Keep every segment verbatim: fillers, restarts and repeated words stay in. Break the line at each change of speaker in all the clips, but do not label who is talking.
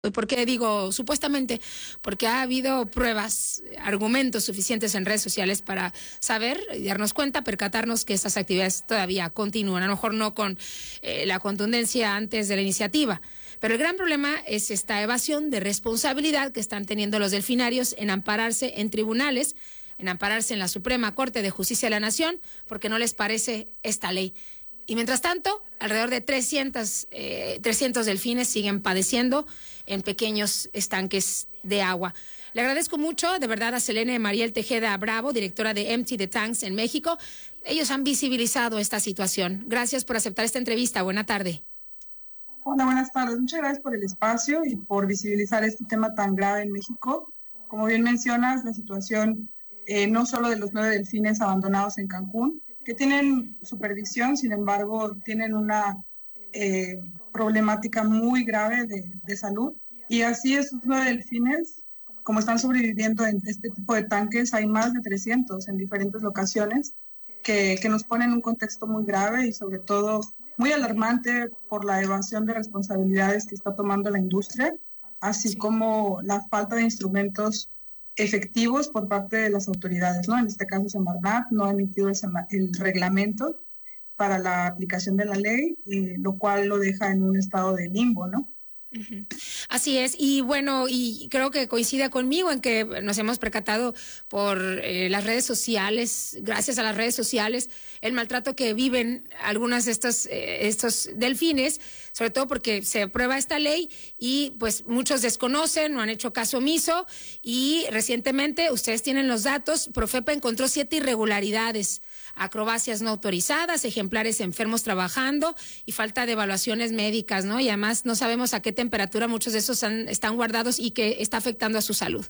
¿Por qué digo supuestamente? Porque ha habido pruebas, argumentos suficientes en redes sociales para saber y darnos cuenta, percatarnos que estas actividades todavía continúan, a lo mejor no con eh, la contundencia antes de la iniciativa. Pero el gran problema es esta evasión de responsabilidad que están teniendo los delfinarios en ampararse en tribunales, en ampararse en la Suprema Corte de Justicia de la Nación, porque no les parece esta ley. Y mientras tanto, alrededor de trescientos, eh, trescientos delfines siguen padeciendo en pequeños estanques de agua. Le agradezco mucho, de verdad, a Selene Mariel Tejeda Bravo, directora de Empty the Tanks en México. Ellos han visibilizado esta situación. Gracias por aceptar esta entrevista. Buena tarde.
Hola, buenas tardes. Muchas gracias por el espacio y por visibilizar este tema tan grave en México. Como bien mencionas, la situación eh, no solo de los nueve delfines abandonados en Cancún, que tienen supervisión, sin embargo, tienen una eh, problemática muy grave de, de salud. Y así esos nueve delfines, como están sobreviviendo en este tipo de tanques, hay más de trescientos en diferentes locaciones que, que nos ponen en un contexto muy grave y sobre todo muy alarmante por la evasión de responsabilidades que está tomando la industria, así como la falta de instrumentos efectivos por parte de las autoridades, ¿no? En este caso, Semarnat no ha emitido el, el reglamento para la aplicación de la ley, eh, lo cual lo deja en un estado de limbo, ¿no?
Uh-huh. Así es, y bueno, y creo que coincide conmigo en que nos hemos percatado por eh, las redes sociales, gracias a las redes sociales, el maltrato que viven algunas de estos, eh, estos delfines, sobre todo porque se aprueba esta ley y pues muchos desconocen, no han hecho caso omiso, y recientemente, ustedes tienen los datos, Profepa encontró siete irregularidades, acrobacias no autorizadas, ejemplares enfermos trabajando y falta de evaluaciones médicas, ¿no? Y además no sabemos a qué temperatura muchos de esos han, están guardados y que está afectando a su salud.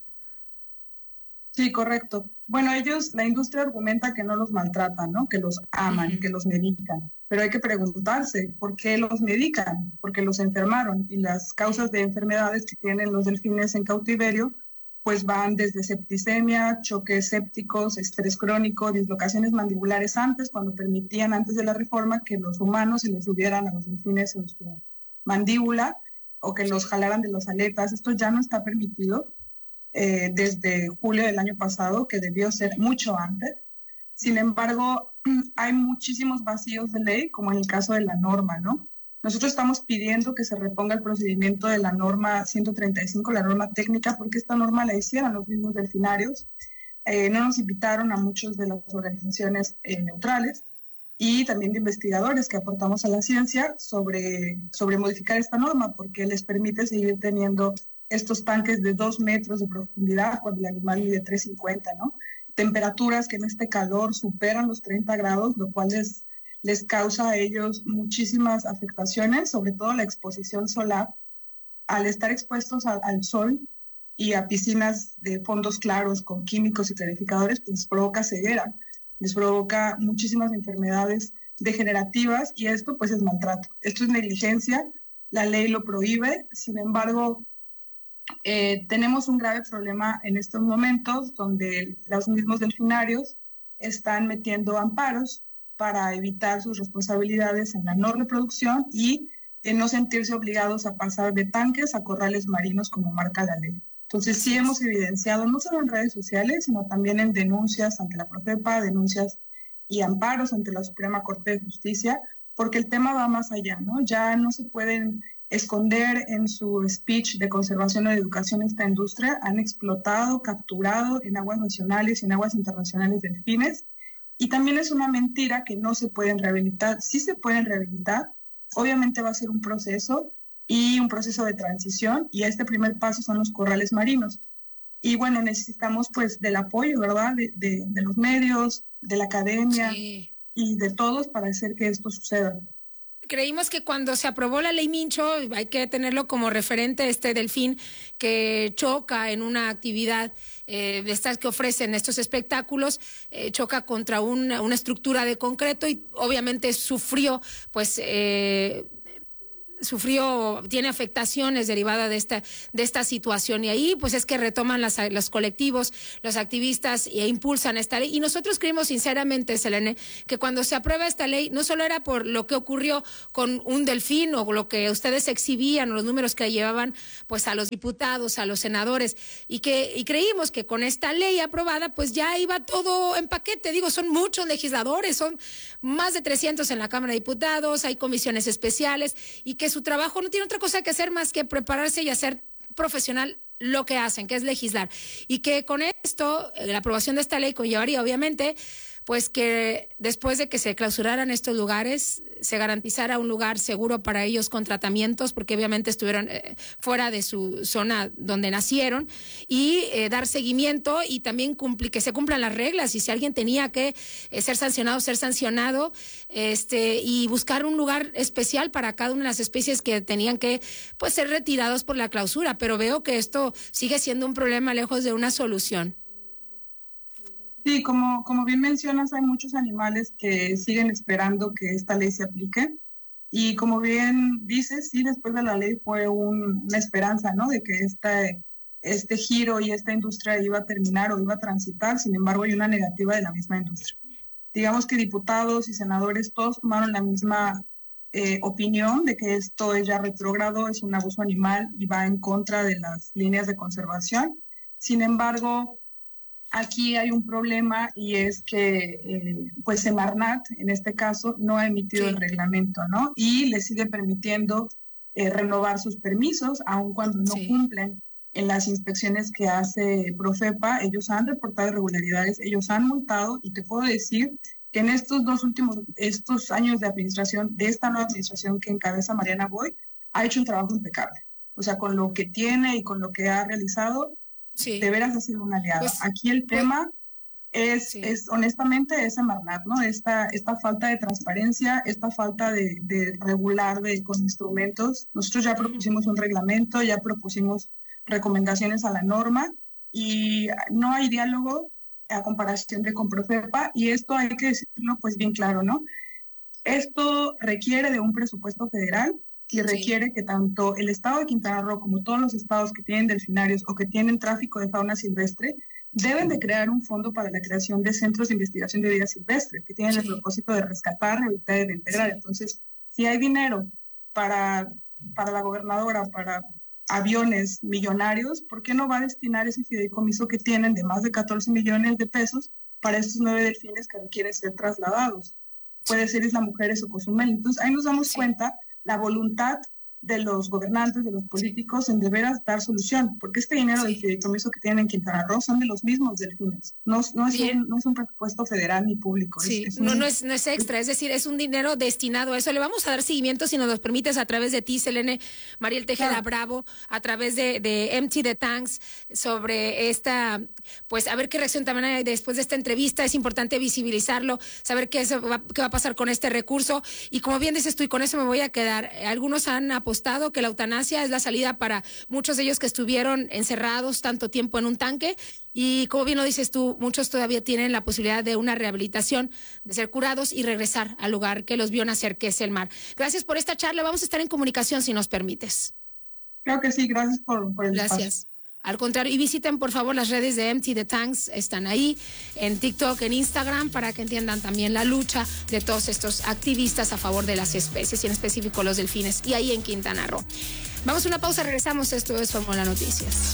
Sí, correcto. Bueno, ellos, la industria argumenta que no los maltratan, ¿no? Que los aman, uh-huh. que los medican. Pero hay que preguntarse, ¿por qué los medican? Porque los enfermaron y las causas de enfermedades que tienen los delfines en cautiverio pues van desde septicemia, choques sépticos, estrés crónico, dislocaciones mandibulares antes, cuando permitían antes de la reforma que los humanos se les subieran a los delfines en su mandíbula o que los jalaran de las aletas. Esto ya no está permitido eh, desde julio del año pasado, que debió ser mucho antes. Sin embargo, hay muchísimos vacíos de ley, como en el caso de la norma, ¿no? Nosotros estamos pidiendo que se reponga el procedimiento de la norma ciento treinta y cinco, la norma técnica, porque esta norma la hicieron los mismos delfinarios. Eh, no nos invitaron a muchas de las organizaciones eh, neutrales y también de investigadores que aportamos a la ciencia sobre, sobre modificar esta norma, porque les permite seguir teniendo estos tanques de dos metros de profundidad cuando el animal mide tres cincuenta, ¿no? Temperaturas que en este calor superan los treinta grados, lo cual es... les causa a ellos muchísimas afectaciones, sobre todo la exposición solar. Al estar expuestos a, al sol y a piscinas de fondos claros con químicos y clarificadores, pues les provoca ceguera, les provoca muchísimas enfermedades degenerativas y esto pues es maltrato. Esto es negligencia, la ley lo prohíbe, sin embargo, eh, tenemos un grave problema en estos momentos donde los mismos delfinarios están metiendo amparos para evitar sus responsabilidades en la no reproducción y en no sentirse obligados a pasar de tanques a corrales marinos como marca la ley. Entonces sí hemos evidenciado, no solo en redes sociales, sino también en denuncias ante la Profepa, denuncias y amparos ante la Suprema Corte de Justicia, porque el tema va más allá, ¿no? Ya no se pueden esconder en su speech de conservación o de educación esta industria. Han explotado, capturado en aguas nacionales y en aguas internacionales delfines. Y también es una mentira que no se pueden rehabilitar. Sí se pueden rehabilitar, obviamente va a ser un proceso y un proceso de transición, y este primer paso son los corrales marinos. Y bueno, necesitamos pues del apoyo, ¿verdad? De, de, de los medios, de la academia sí. y de todos para hacer que esto suceda.
Creímos que cuando se aprobó la ley Mincho, hay que tenerlo como referente, este delfín que choca en una actividad eh, de estas que ofrecen estos espectáculos, eh, choca contra una, una estructura de concreto y obviamente sufrió pues eh, sufrió, tiene afectaciones derivadas de esta, de esta situación. Y ahí pues es que retoman las, los colectivos, los activistas e impulsan esta ley. Y nosotros creemos sinceramente, Selene, que cuando se aprueba esta ley, no solo era por lo que ocurrió con un delfín o lo que ustedes exhibían o los números que llevaban pues a los diputados, a los senadores, y que y creímos que con esta ley aprobada pues ya iba todo en paquete. Digo, son muchos legisladores, son más de trescientos en la Cámara de Diputados, hay comisiones especiales y que su trabajo no tiene otra cosa que hacer más que prepararse y hacer profesional lo que hacen, que es legislar. Y que con esto, la aprobación de esta ley conllevaría, obviamente, pues que después de que se clausuraran estos lugares, se garantizara un lugar seguro para ellos con tratamientos, porque obviamente estuvieron eh, fuera de su zona donde nacieron, y eh, dar seguimiento y también cumplir, que se cumplan las reglas, y si alguien tenía que eh, ser sancionado, ser sancionado, este, y buscar un lugar especial para cada una de las especies que tenían que pues ser retirados por la clausura. Pero veo que esto sigue siendo un problema lejos de una solución.
Sí, como, como bien mencionas, hay muchos animales que siguen esperando que esta ley se aplique. Y como bien dices, sí, después de la ley fue un, una esperanza, ¿no? De que este, este giro y esta industria iba a terminar o iba a transitar. Sin embargo, hay una negativa de la misma industria. Digamos que diputados y senadores todos tomaron la misma eh, opinión de que esto es ya retrógrado, es un abuso animal y va en contra de las líneas de conservación. Sin embargo, aquí hay un problema y es que eh, pues Semarnat, en este caso, no ha emitido sí. el reglamento, ¿no? Y le sigue permitiendo eh, renovar sus permisos, aun cuando no sí. cumplen en las inspecciones que hace Profepa. Ellos han reportado irregularidades, ellos han multado, y te puedo decir que en estos dos últimos, estos años de administración, de esta nueva administración que encabeza Mariana Boy, ha hecho un trabajo impecable. O sea, con lo que tiene y con lo que ha realizado, sí. de veras ha sido una aliada. Pues, aquí el pues, tema es, sí. es, honestamente, es Semarnat, ¿no? Esta, esta falta de transparencia, esta falta de, de regular de, con instrumentos. Nosotros ya propusimos un reglamento, ya propusimos recomendaciones a la norma, y no hay diálogo a comparación de con Profepa, y esto hay que decirlo pues bien claro, ¿no? Esto requiere de un presupuesto federal, y requiere sí. que tanto el estado de Quintana Roo como todos los estados que tienen delfinarios o que tienen tráfico de fauna silvestre deben de crear un fondo para la creación de centros de investigación de vida silvestre que tienen sí. el propósito de rescatar, rehabilitar y reintegrar. Sí. Entonces, si hay dinero para, para la gobernadora, para aviones millonarios, ¿por qué no va a destinar ese fideicomiso que tienen de más de catorce millones de pesos para estos nueve delfines que requieren ser trasladados? Puede ser Isla Mujeres o Cozumel. Entonces, ahí nos damos sí. cuenta la voluntad de los gobernantes, de los políticos, en de veras dar solución, porque este dinero sí. del fideicomiso que tienen en Quintana Roo son de los mismos delfines, no, no, es, un, no es un presupuesto federal ni público.
Sí.
Es, es
no,
un,
no, es, no es extra, es decir, es un dinero destinado a eso. Le vamos a dar seguimiento, si nos lo permites, a través de ti, Selene Mariel Tejeda claro. Bravo, a través de, de Empty the Tanks, sobre esta, pues a ver qué reacción también hay después de esta entrevista. Es importante visibilizarlo, saber qué, es, va, qué va a pasar con este recurso, y como bien dices tú, y con eso me voy a quedar, algunos han apostado que la eutanasia es la salida para muchos de ellos que estuvieron encerrados tanto tiempo en un tanque, y como bien lo dices tú, muchos todavía tienen la posibilidad de una rehabilitación, de ser curados y regresar al lugar que los vio nacer, que es el mar. Gracias por esta charla, vamos a estar en comunicación si nos permites.
Creo que sí, gracias por, por el
Gracias.
espacio.
Al contrario, y visiten por favor las redes de Empty the Tanks, están ahí en TikTok, en Instagram, para que entiendan también la lucha de todos estos activistas a favor de las especies, y en específico los delfines, y ahí en Quintana Roo. Vamos a una pausa, regresamos, esto es Fórmula Noticias.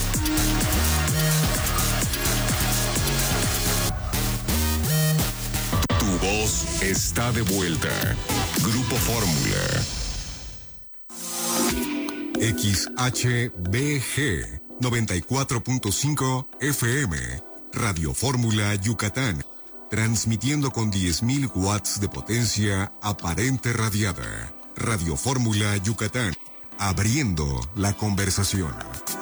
Tu voz está de vuelta. Grupo Fórmula. X H B G noventa y cuatro punto cinco F M, Radio Fórmula Yucatán, transmitiendo con diez mil watts de potencia aparente radiada. Radio Fórmula Yucatán, abriendo la conversación.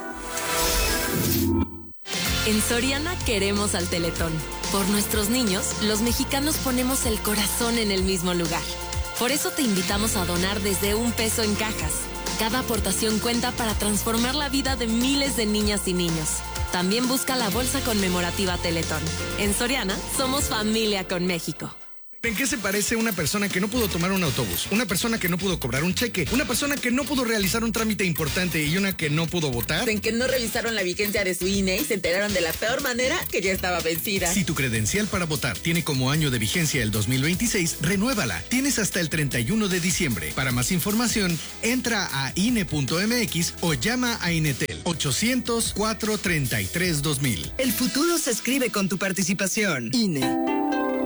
En Soriana queremos al Teletón. Por nuestros niños, los mexicanos ponemos el corazón en el mismo lugar. Por eso te invitamos a donar desde un peso en cajas. Cada aportación cuenta para transformar la vida de miles de niñas y niños. También busca la bolsa conmemorativa Teletón. En Soriana, somos familia con México.
¿En qué se parece una persona que no pudo tomar un autobús? Una persona que no pudo cobrar un cheque, una persona que no pudo realizar un trámite importante y una que no pudo votar.
En que no revisaron la vigencia de su I N E y se enteraron de la peor manera que ya estaba vencida.
Si tu credencial para votar tiene como año de vigencia el dos mil veintiséis, renuévala. Tienes hasta el treinta y uno de diciembre. Para más información, entra a I N E punto M X o llama a Inetel ochocientos, cuatro treinta y tres, dos mil.
El futuro se escribe con tu participación. I N E.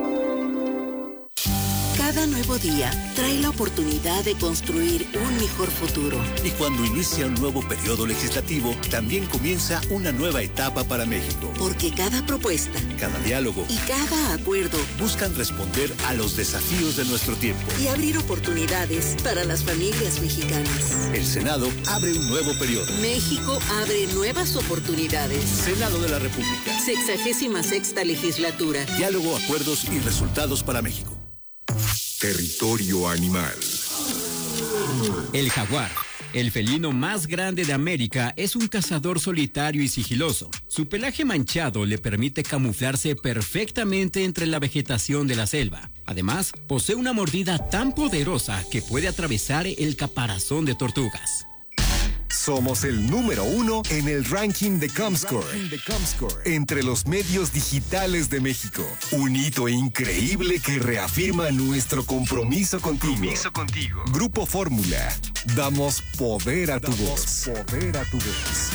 Cada nuevo día trae la oportunidad de construir un mejor futuro.
Y cuando inicia un nuevo periodo legislativo, también comienza una nueva etapa para México.
Porque cada propuesta,
cada diálogo
y cada acuerdo
buscan responder a los desafíos de nuestro tiempo
y abrir oportunidades para las familias mexicanas.
El Senado abre un nuevo periodo.
México abre nuevas oportunidades.
Senado de la República.
Sexagésima sexta legislatura.
Diálogo, acuerdos y resultados para México.
Territorio animal.
El jaguar, el felino más grande de América, es un cazador solitario y sigiloso. Su pelaje manchado le permite camuflarse perfectamente entre la vegetación de la selva. Además, posee una mordida tan poderosa que puede atravesar el caparazón de tortugas.
Somos el número uno en el ranking de Comscore, entre los medios digitales de México. Un hito increíble que reafirma nuestro compromiso contigo. Compromiso contigo. Grupo Fórmula. Damos poder a tu voz. Poder a tu voz.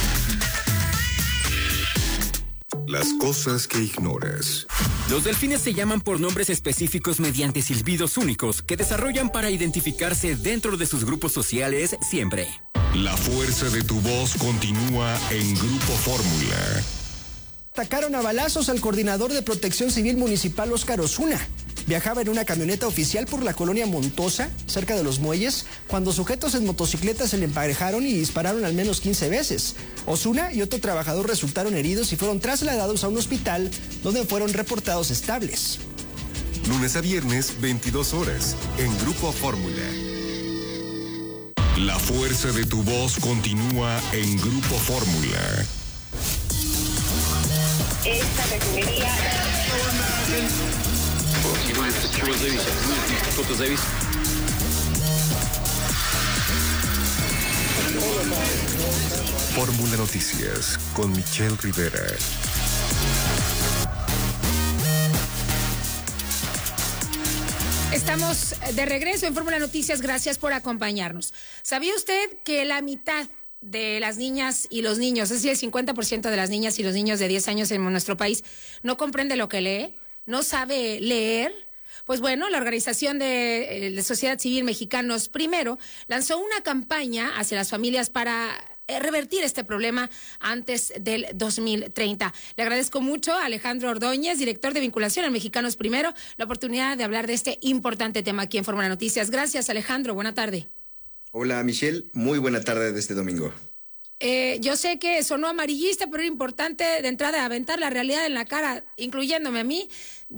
Las cosas que ignoras.
Los delfines se llaman por nombres específicos mediante silbidos únicos que desarrollan para identificarse dentro de sus grupos sociales siempre.
La fuerza de tu voz continúa en Grupo Fórmula.
Atacaron a balazos al coordinador de Protección Civil Municipal, Óscar Osuna. Viajaba en una camioneta oficial por la colonia Montosa, cerca de los muelles, cuando sujetos en motocicletas se le emparejaron y dispararon al menos quince veces. Osuna y otro trabajador resultaron heridos y fueron trasladados a un hospital donde fueron reportados estables.
Lunes a viernes, veintidós horas, en Grupo Fórmula. La fuerza de tu voz continúa en Grupo Fórmula.
Esta refinería...
Fórmula Noticias con Michelle Rivera.
Estamos de regreso en Fórmula Noticias, gracias por acompañarnos. ¿Sabía usted que la mitad de las niñas y los niños, es decir, el cincuenta por ciento de las niñas y los niños de diez años en nuestro país no comprende lo que lee, no sabe leer? Pues bueno, la Organización de, de Sociedad Civil Mexicanos Primero lanzó una campaña hacia las familias para revertir este problema antes del dos mil treinta. Le agradezco mucho a Alejandro Ordóñez, director de vinculación en Mexicanos Primero, la oportunidad de hablar de este importante tema aquí en Fórmula Noticias. Gracias, Alejandro. Buena tarde.
Hola, Michelle. Muy buena tarde de este domingo.
Eh, yo sé que sonó amarillista, pero era importante de entrada aventar la realidad en la cara, incluyéndome a mí,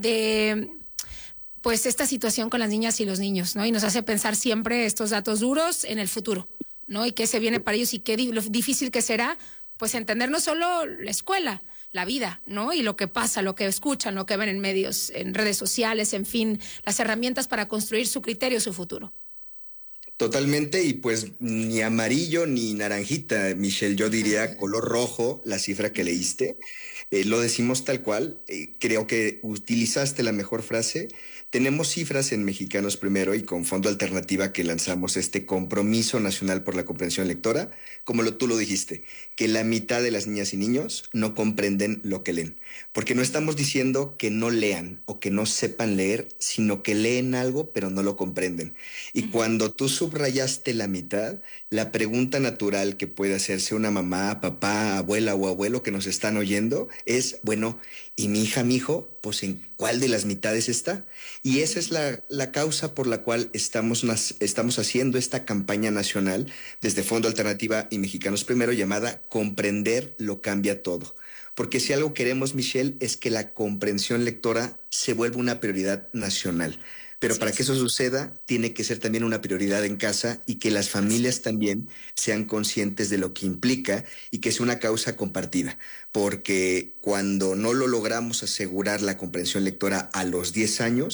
de pues esta situación con las niñas y los niños, ¿no? Y nos hace pensar siempre estos datos duros en el futuro, ¿no? Y qué se viene para ellos y qué di- lo difícil que será, pues entender no solo la escuela, la vida, ¿no? Y lo que pasa, lo que escuchan, lo que ven en medios, en redes sociales, en fin, las herramientas para construir su criterio, su futuro.
Totalmente, y pues ni amarillo ni naranjita, Michelle, yo diría color rojo, la cifra que leíste. Eh, lo decimos tal cual, eh, creo que utilizaste la mejor frase. Tenemos cifras en Mexicanos Primero y con Fondo Alternativa que lanzamos este compromiso nacional por la comprensión lectora, como lo, tú lo dijiste, que la mitad de las niñas y niños no comprenden lo que leen. Porque no estamos diciendo que no lean o que no sepan leer, sino que leen algo pero no lo comprenden. Y uh-huh. cuando tú subrayaste la mitad, la pregunta natural que puede hacerse una mamá, papá, abuela o abuelo que nos están oyendo es, bueno, ¿y mi hija, mi hijo? Pues ¿en cuál de las mitades está? Y esa es la, la causa por la cual estamos, estamos haciendo esta campaña nacional desde Fondo Alternativa y Mexicanos Primero llamada Comprender lo cambia todo. Porque si algo queremos, Michelle, es que la comprensión lectora se vuelva una prioridad nacional. Pero sí, para que eso suceda, tiene que ser también una prioridad en casa y que las familias también sean conscientes de lo que implica y que sea una causa compartida. Porque cuando no lo logramos asegurar la comprensión lectora a los diez años,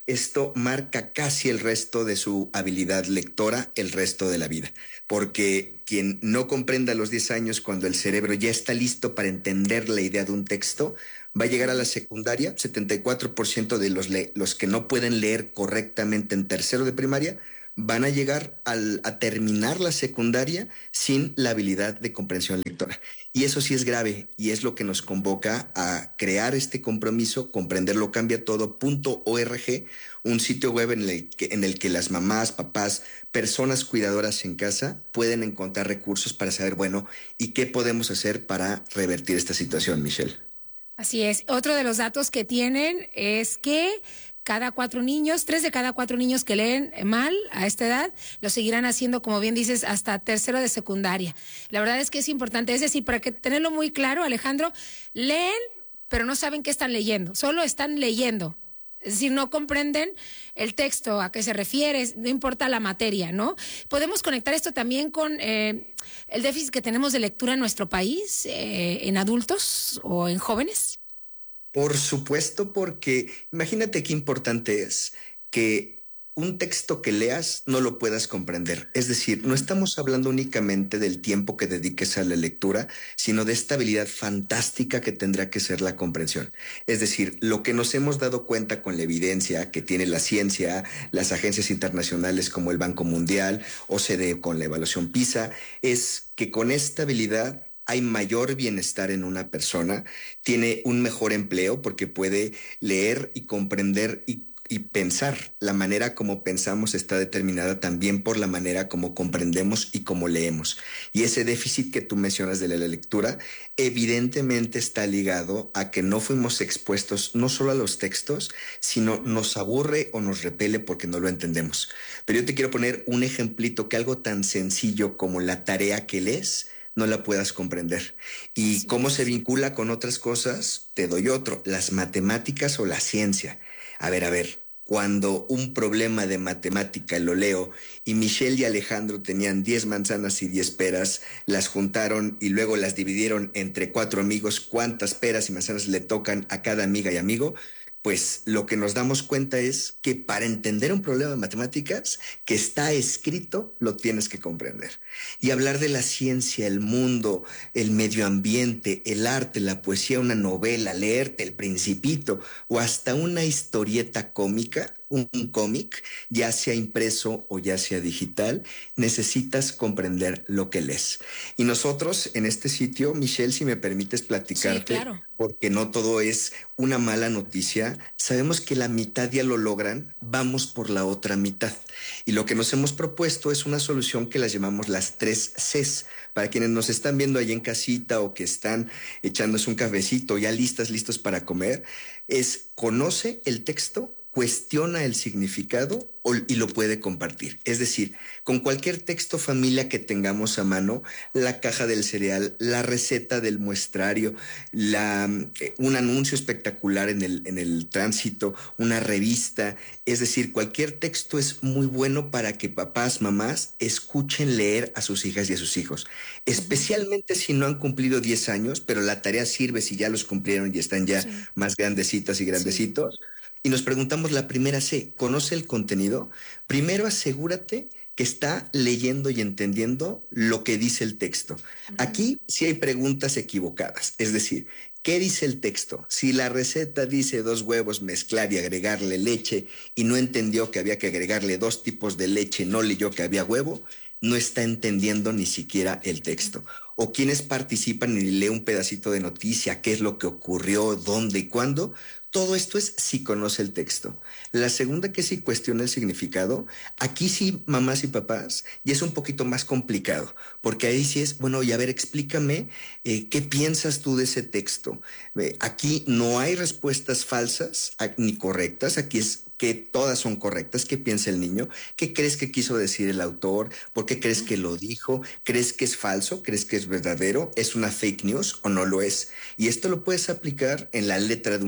esto marca casi el resto de su habilidad lectora el resto de la vida. Porque quien no comprenda a los diez años, cuando el cerebro ya está listo para entender la idea de un texto, va a llegar a la secundaria. setenta y cuatro por ciento de los, le- los que no pueden leer correctamente en tercero de primaria van a llegar al, a terminar la secundaria sin la habilidad de comprensión lectora. Y eso sí es grave, y es lo que nos convoca a crear este compromiso, comprenderlo cambia todo punto org, un sitio web en el, que, en el que las mamás, papás, personas cuidadoras en casa pueden encontrar recursos para saber, bueno, ¿y qué podemos hacer para revertir esta situación, Michelle?
Así es. Otro de los datos que tienen es que cada cuatro niños, tres de cada cuatro niños que leen mal a esta edad, lo seguirán haciendo, como bien dices, hasta tercero de secundaria. La verdad es que es importante, es decir, para que tenerlo muy claro, Alejandro, leen, pero no saben qué están leyendo, solo están leyendo. Es decir, no comprenden el texto, a qué se refiere, no importa la materia, ¿no? Podemos conectar esto también con eh, el déficit que tenemos de lectura en nuestro país, eh, en adultos o en jóvenes.
Por supuesto, porque imagínate qué importante es que un texto que leas no lo puedas comprender. Es decir, no estamos hablando únicamente del tiempo que dediques a la lectura, sino de esta habilidad fantástica que tendrá que ser la comprensión. Es decir, lo que nos hemos dado cuenta con la evidencia que tiene la ciencia, las agencias internacionales como el Banco Mundial, O C D E con la evaluación PISA, es que con esta habilidad hay mayor bienestar en una persona, tiene un mejor empleo porque puede leer y comprender y, y pensar. La manera como pensamos está determinada también por la manera como comprendemos y como leemos. Y ese déficit que tú mencionas de la lectura evidentemente está ligado a que no fuimos expuestos no solo a los textos, sino nos aburre o nos repele porque no lo entendemos. Pero yo te quiero poner un ejemplito, que algo tan sencillo como la tarea que lees no la puedas comprender. ¿Y cómo se vincula con otras cosas? Te doy otro, las matemáticas o la ciencia. A ver, a ver, cuando un problema de matemática lo leo y Michelle y Alejandro tenían diez manzanas y diez peras, las juntaron y luego las dividieron entre cuatro amigos, ¿cuántas peras y manzanas le tocan a cada amiga y amigo? Pues lo que nos damos cuenta es que para entender un problema de matemáticas que está escrito, lo tienes que comprender. Y hablar de la ciencia, el mundo, el medio ambiente, el arte, la poesía, una novela, leerte El Principito o hasta una historieta cómica, un cómic, ya sea impreso o ya sea digital, necesitas comprender lo que lees. Y nosotros en este sitio, Michelle, si me permites platicarte, sí, claro, porque no todo es una mala noticia, sabemos que la mitad ya lo logran, vamos por la otra mitad. Y lo que nos hemos propuesto es una solución que las llamamos las tres Cs. Para quienes nos están viendo ahí en casita o que están echándose un cafecito, ya listas, listos para comer, es conoce el texto, cuestiona el significado o, y lo puede compartir. Es decir, con cualquier texto familia que tengamos a mano, la caja del cereal, la receta del muestrario, la, eh, un anuncio espectacular en el, en el tránsito, una revista, es decir, cualquier texto es muy bueno para que papás, mamás escuchen leer a sus hijas y a sus hijos, especialmente si no han cumplido diez años, pero la tarea sirve si ya los cumplieron y están ya sí. más grandecitas y grandecitos. Sí. Y nos preguntamos la primera C, ¿conoce el contenido? Primero asegúrate que está leyendo y entendiendo lo que dice el texto. Uh-huh. Aquí sí hay preguntas equivocadas, es decir, ¿qué dice el texto? Si la receta dice dos huevos, mezclar y agregarle leche y no entendió que había que agregarle dos tipos de leche, no leyó que había huevo, no está entendiendo ni siquiera el texto. O quienes participan y leen un pedacito de noticia, qué es lo que ocurrió, dónde y cuándo. Todo esto es si conoce el texto. La segunda, que si cuestiona el significado, aquí sí, mamás y papás, y es un poquito más complicado, porque ahí sí es, bueno, y a ver, explícame eh, qué piensas tú de ese texto. Eh, aquí no hay respuestas falsas ni correctas, aquí es que todas son correctas. ¿Qué piensa el niño? ¿Qué crees que quiso decir el autor? ¿Por qué crees que lo dijo? ¿Crees que es falso? ¿Crees que es verdadero? ¿Es una fake news o no lo es? Y esto lo puedes aplicar en la letra de una canción.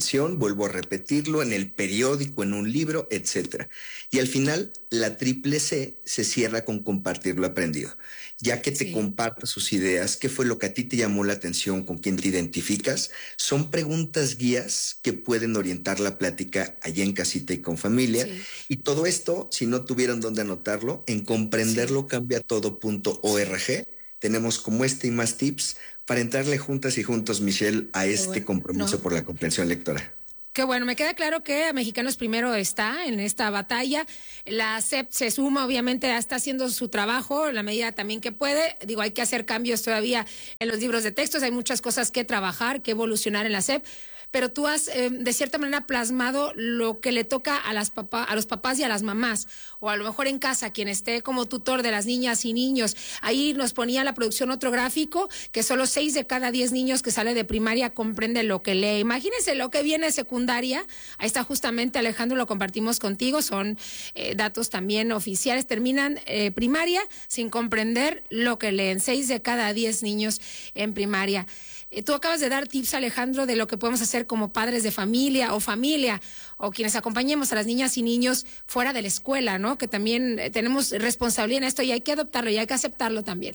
información, vuelvo a repetirlo, en el periódico, en un libro, etcétera. Y al final, la triple C se cierra con compartir lo aprendido. Ya que te sí. comparta sus ideas, qué fue lo que a ti te llamó la atención, con quién te identificas, son preguntas guías que pueden orientar la plática allá en casita y con familia. Sí. Y todo esto, si no tuvieron dónde anotarlo, en comprenderlo sí. cambia todo punto org. Tenemos como este y más tips para entrarle juntas y juntos, Michelle, a este bueno. compromiso no. por la comprensión lectora.
Qué bueno, me queda claro que Mexicanos Primero está en esta batalla. La S E P se suma, obviamente, está haciendo su trabajo en la medida también que puede. Digo, hay que hacer cambios todavía en los libros de textos, hay muchas cosas que trabajar, que evolucionar en la S E P. Pero tú has, eh, de cierta manera, plasmado lo que le toca a las papá, a los papás y a las mamás, o a lo mejor en casa, quien esté como tutor de las niñas y niños. Ahí nos ponía la producción otro gráfico, que solo seis de cada diez niños que sale de primaria comprenden lo que lee. Imagínense lo que viene de secundaria. Ahí está justamente, Alejandro, lo compartimos contigo, son eh, datos también oficiales. Terminan eh, primaria sin comprender lo que leen. Seis de cada diez niños en primaria. Eh, tú acabas de dar tips, Alejandro, de lo que podemos hacer como padres de familia o familia o quienes acompañemos a las niñas y niños fuera de la escuela, ¿no? Que también eh, tenemos responsabilidad en esto y hay que adoptarlo y hay que aceptarlo también.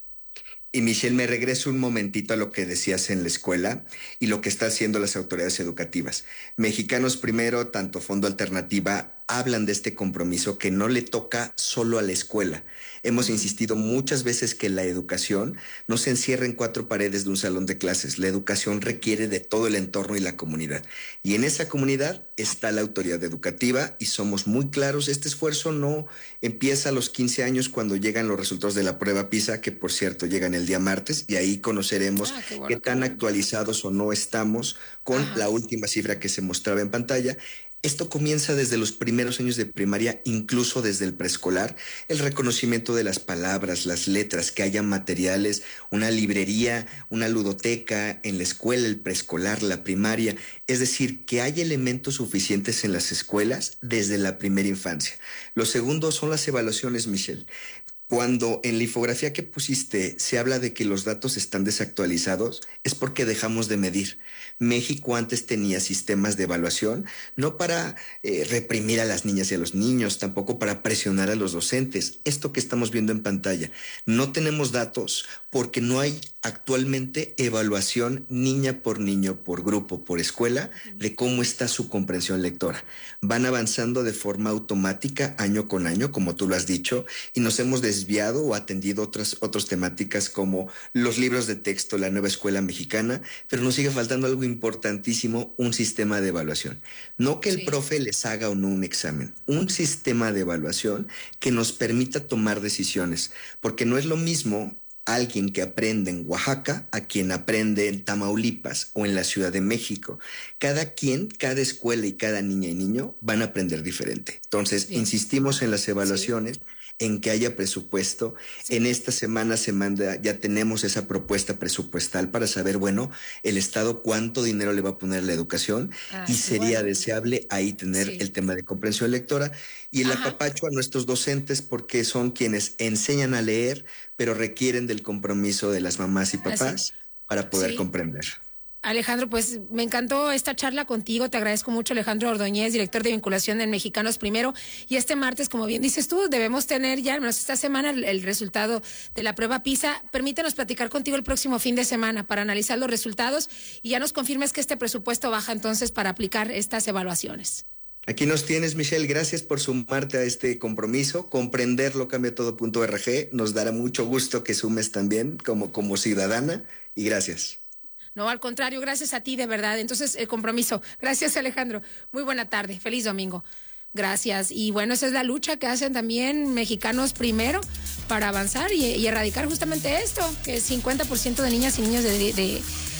Y Michelle, me regreso un momentito a lo que decías en la escuela y lo que están haciendo las autoridades educativas. Mexicanos Primero, tanto Fondo Alternativa, hablan de este compromiso que no le toca solo a la escuela. Hemos insistido muchas veces que la educación no se encierra en cuatro paredes de un salón de clases. La educación requiere de todo el entorno y la comunidad. Y en esa comunidad está la autoridad educativa y somos muy claros. Este esfuerzo no empieza a los quince años cuando llegan los resultados de la prueba PISA, que por cierto llegan el día martes, y ahí conoceremos ah, qué, bueno, qué tan qué actualizados o no estamos con Ajá. la última cifra que se mostraba en pantalla. Esto comienza desde los primeros años de primaria, incluso desde el preescolar, el reconocimiento de las palabras, las letras, que haya materiales, una librería, una ludoteca en la escuela, el preescolar, la primaria. Es decir, que haya elementos suficientes en las escuelas desde la primera infancia. Lo segundo son las evaluaciones, Michelle. Cuando en la infografía que pusiste se habla de que los datos están desactualizados, es porque dejamos de medir. México antes tenía sistemas de evaluación, no para eh, reprimir a las niñas y a los niños, tampoco para presionar a los docentes. Esto que estamos viendo en pantalla, no tenemos datos porque no hay actualmente evaluación niña por niño, por grupo, por escuela, de cómo está su comprensión lectora. Van avanzando de forma automática año con año, como tú lo has dicho, y nos hemos desviado o atendido otras, otras temáticas como los libros de texto, la nueva escuela mexicana, pero nos sigue faltando algo importantísimo, un sistema de evaluación. No que el sí. profe les haga o no un examen, un sistema de evaluación que nos permita tomar decisiones, porque no es lo mismo alguien que aprende en Oaxaca a quien aprende en Tamaulipas o en la Ciudad de México. Cada quien, cada escuela y cada niña y niño van a aprender diferente. Entonces, Bien. insistimos en las evaluaciones, sí. en que haya presupuesto. Sí. En esta semana se manda, ya tenemos esa propuesta presupuestal para saber, bueno, el Estado cuánto dinero le va a poner a la educación ah, y sería bueno. deseable ahí tener sí. el tema de comprensión lectora y el Ajá. apapacho a nuestros docentes porque son quienes enseñan a leer, pero requieren del compromiso de las mamás y papás Así. para poder sí. comprender.
Alejandro, pues me encantó esta charla contigo, te agradezco mucho, Alejandro Ordóñez, director de vinculación en Mexicanos Primero, y este martes, como bien dices tú, debemos tener ya, al menos esta semana, el, el resultado de la prueba PISA. Permítanos platicar contigo el próximo fin de semana para analizar los resultados y ya nos confirmes que este presupuesto baja entonces para aplicar estas evaluaciones.
Aquí nos tienes, Michelle, gracias por sumarte a este compromiso, comprenderlo cambia todo punto org, nos dará mucho gusto que sumes también como, como ciudadana y gracias.
No, al contrario, gracias a ti, de verdad. Entonces, el compromiso. Gracias, Alejandro. Muy buena tarde. Feliz domingo. Gracias. Y bueno, esa es la lucha que hacen también Mexicanos Primero para avanzar y, y erradicar justamente esto, que el cincuenta por ciento de niñas y niños de, de, de,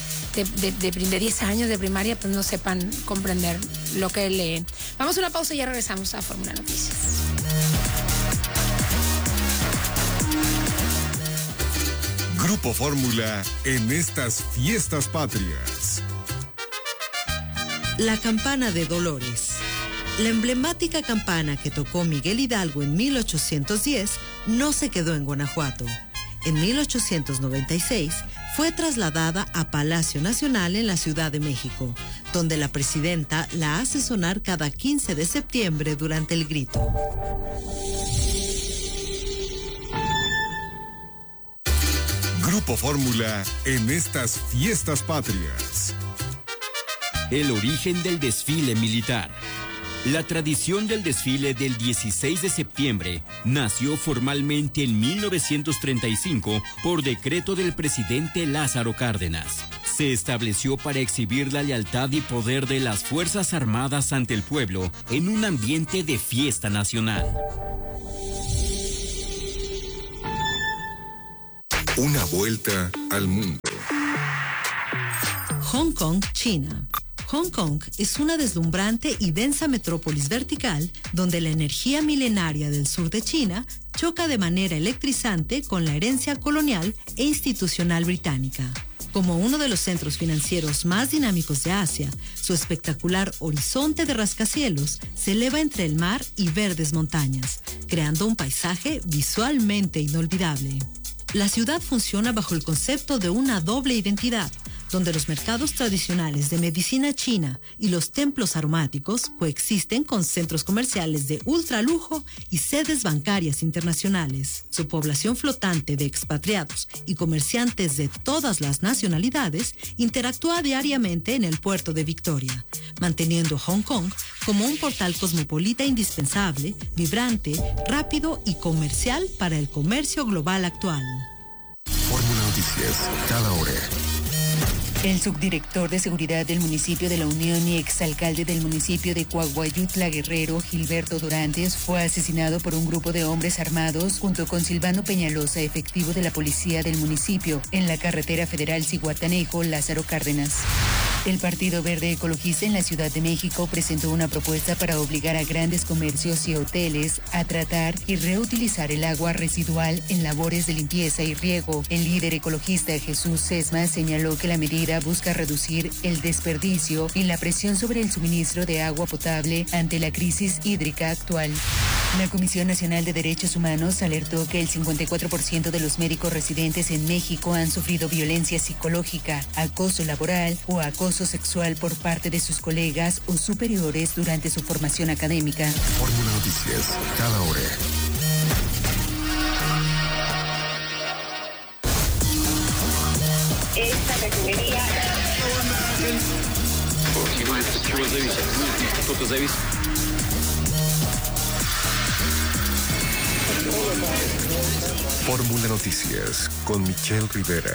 de, de, de diez años de primaria pues no sepan comprender lo que leen. Vamos a una pausa y ya regresamos a Fórmula Noticias.
Grupo Fórmula en estas fiestas patrias.
La campana de Dolores. La emblemática campana que tocó Miguel Hidalgo en mil ochocientos diez no se quedó en Guanajuato. En mil ochocientos noventa y seis fue trasladada a Palacio Nacional en la Ciudad de México, donde la presidenta la hace sonar cada quince de septiembre durante el grito.
Grupo Fórmula en estas fiestas patrias.
El origen del desfile militar. La tradición del desfile del dieciséis de septiembre nació formalmente en mil novecientos treinta y cinco por decreto del presidente Lázaro Cárdenas. Se estableció para exhibir la lealtad y poder de las Fuerzas Armadas ante el pueblo en un ambiente de fiesta nacional.
Una vuelta al mundo.
Hong Kong, China. Hong Kong es una deslumbrante y densa metrópolis vertical donde la energía milenaria del sur de China choca de manera electrizante con la herencia colonial e institucional británica. Como uno de los centros financieros más dinámicos de Asia, su espectacular horizonte de rascacielos se eleva entre el mar y verdes montañas, creando un paisaje visualmente inolvidable. La ciudad funciona bajo el concepto de una doble identidad, donde los mercados tradicionales de medicina china y los templos aromáticos coexisten con centros comerciales de ultralujo y sedes bancarias internacionales. Su población flotante de expatriados y comerciantes de todas las nacionalidades interactúa diariamente en el puerto de Victoria, manteniendo Hong Kong como un portal cosmopolita indispensable, vibrante, rápido y comercial para el comercio global actual.
Fórmula Noticias, cada hora.
El subdirector de Seguridad del municipio de La Unión y exalcalde del municipio de Coahuayutla, Guerrero, Gilberto Dorantes, fue asesinado por un grupo de hombres armados junto con Silvano Peñalosa, efectivo de la policía del municipio, en la carretera federal Zihuatanejo, Lázaro Cárdenas. El Partido Verde Ecologista en la Ciudad de México presentó una propuesta para obligar a grandes comercios y hoteles a tratar y reutilizar el agua residual en labores de limpieza y riego. El líder ecologista Jesús Sesma señaló que la medida busca reducir el desperdicio y la presión sobre el suministro de agua potable ante la crisis hídrica actual. La Comisión Nacional de Derechos Humanos alertó que el cincuenta y cuatro por ciento de los médicos residentes en México han sufrido violencia psicológica, acoso laboral o acoso sexual por parte de sus colegas o superiores durante su formación académica.
Fórmula Noticias, cada hora.
Esta refinería.
Fórmula Noticias con Michelle Rivera.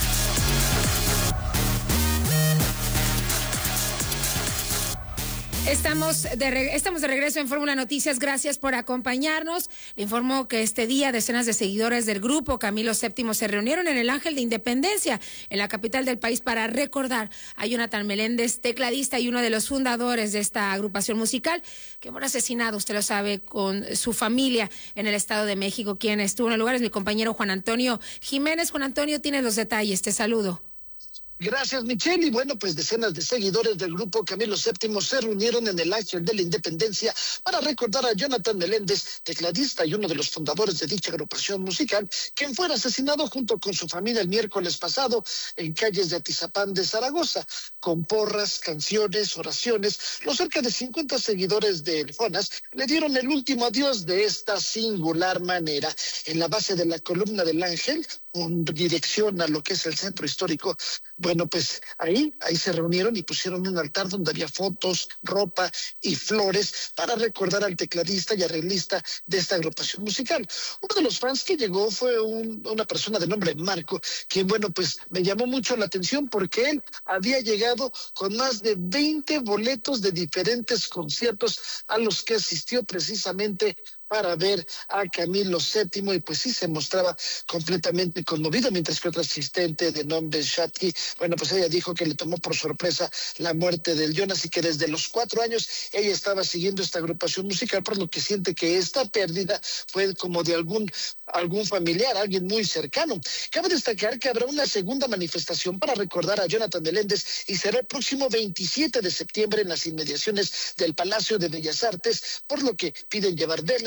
Estamos de, re- estamos de regreso en Fórmula Noticias. Gracias por acompañarnos. Le informo que este día decenas de seguidores del grupo Camilo séptimo se reunieron en el Ángel de Independencia, en la capital del país, para recordar a Jonathan Meléndez, tecladista y uno de los fundadores de esta agrupación musical, que fue asesinado, usted lo sabe, con su familia en el Estado de México. Quien estuvo en el lugar es mi compañero Juan Antonio Jiménez. Juan Antonio, tiene los detalles. Te saludo.
Gracias, Michelle. Y bueno, pues decenas de seguidores del grupo Camilo séptimo se reunieron en el Ángel de la Independencia para recordar a Jonathan Meléndez, tecladista y uno de los fundadores de dicha agrupación musical, quien fuera asesinado junto con su familia el miércoles pasado en calles de Atizapán de Zaragoza. Con porras, canciones, oraciones, los cerca de cincuenta seguidores de El Jonas le dieron el último adiós de esta singular manera. En la base de la columna del Ángel, con dirección a lo que es el centro histórico, bueno, pues ahí, ahí se reunieron y pusieron un altar donde había fotos, ropa y flores para recordar al tecladista y arreglista de esta agrupación musical. Uno de los fans que llegó fue un, una persona de nombre Marco, quien, bueno, pues me llamó mucho la atención porque él había llegado con más de veinte boletos de diferentes conciertos a los que asistió precisamente para ver a Camilo séptimo, y pues sí se mostraba completamente conmovido, mientras que otra asistente de nombre Shatki, bueno, pues ella dijo que le tomó por sorpresa la muerte del Jonas y que desde los cuatro años ella estaba siguiendo esta agrupación musical, por lo que siente que esta pérdida fue como de algún, algún familiar, alguien muy cercano. Cabe destacar que habrá una segunda manifestación para recordar a Jonathan Meléndez y será el próximo veintisiete de septiembre en las inmediaciones del Palacio de Bellas Artes, por lo que piden llevar velas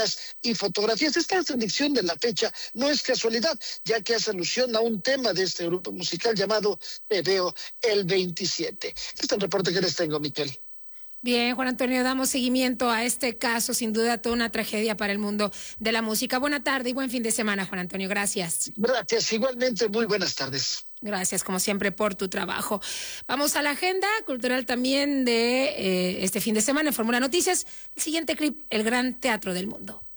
pinturas y fotografías. Esta selección de la fecha no es casualidad, ya que hace alusión a un tema de este grupo musical llamado Te Veo el veintisiete. Este es el reporte que les tengo, Miquel.
Bien, Juan Antonio, damos seguimiento a este caso, sin duda toda una tragedia para el mundo de la música. Buena tarde y buen fin de semana, Juan Antonio, gracias.
Gracias, igualmente, muy buenas tardes.
Gracias, como siempre, por tu trabajo. Vamos a la agenda cultural también de eh, este fin de semana en Fórmula Noticias. El siguiente clip, el Gran Teatro del Mundo.